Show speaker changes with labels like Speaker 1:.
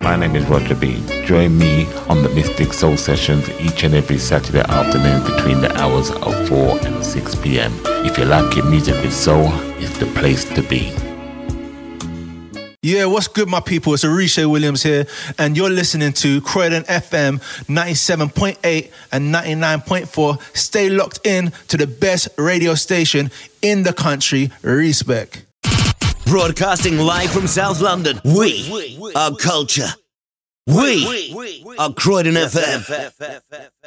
Speaker 1: My name is Roger B. Join me on the Mystic Soul Sessions each and every Saturday afternoon between the hours of 4 and 6 p.m. If you like your music with soul, it's the place to be.
Speaker 2: Yeah, what's good, my people? It's Arisha Williams here, and you're listening to Croydon FM 97.8 and 99.4. Stay locked in to the best radio station in the country. Respect.
Speaker 3: Broadcasting live from South London. We are culture. We are Croydon FM.